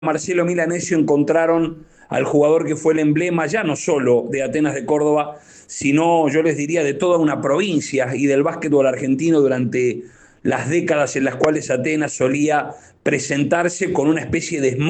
Marcelo Milanesio encontraron al jugador que fue el emblema ya no solo de Atenas de Córdoba, sino yo les diría de toda una provincia y del básquetbol argentino durante las décadas en las cuales Atenas solía presentarse con una especie de